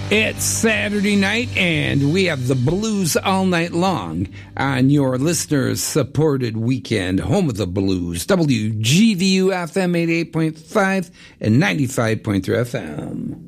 It's Saturday night, and we have the blues all night long on your listeners-supported weekend, home of the blues, WGVU FM 88.5 and 95.3 FM.